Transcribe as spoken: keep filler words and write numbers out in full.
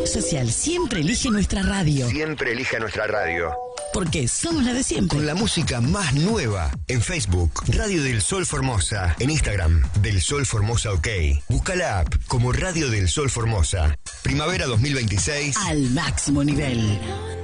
Social siempre elige nuestra radio. Siempre elige nuestra radio. Porque somos la de siempre. Con la música más nueva. En Facebook, Radio del Sol Formosa. En Instagram, Del Sol Formosa OK. Busca la app como Radio del Sol Formosa. Primavera dos mil veintiséis. Al máximo nivel.